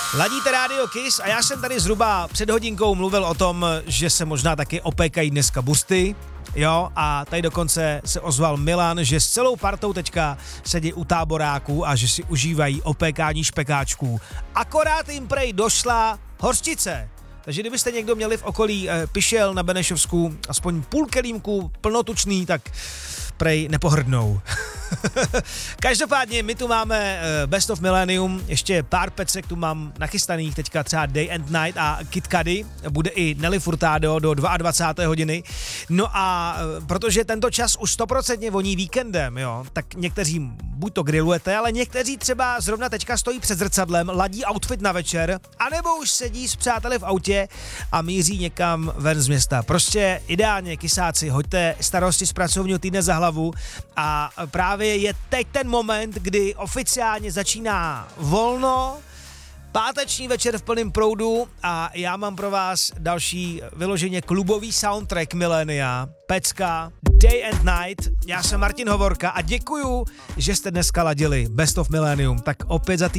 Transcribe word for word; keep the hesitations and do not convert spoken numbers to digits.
Ladíte Radio Kiss a já jsem tady zhruba před hodinkou mluvil o tom, že se možná taky opékají dneska buřty, jo, a tady dokonce se ozval Milan, že s celou partou teďka sedí u táboráků a že si užívají opékání špekáčků. Akorát jim prej došla hořčice. Takže kdybyste někdo měli v okolí e, Pišel na Benešovsku aspoň půl kelímku plnotučný, tak prej nepohrdnou. Každopádně my tu máme Best of Millennium, ještě pár pecek tu mám nachystaných, teďka třeba Day and Night a Kid Cudi, bude i Nelly Furtado do dvacáté druhé hodiny. No a protože tento čas už stoprocentně voní víkendem, jo, tak někteří buď to grillujete, ale někteří třeba zrovna teďka stojí před zrcadlem, ladí outfit na večer, anebo už sedí s přáteli v autě a míří někam ven z města. Prostě ideálně, kysáci, hoďte starosti z pracovního týdne za hlavu a právě je teď ten moment, kdy oficiálně začíná volno, páteční večer v plném proudu a já mám pro vás další vyloženě klubový soundtrack milénia, pecka, Day and Night. Já jsem Martin Hovorka a děkuju, že jste dneska ladili Best of Millennium. Tak opět za tý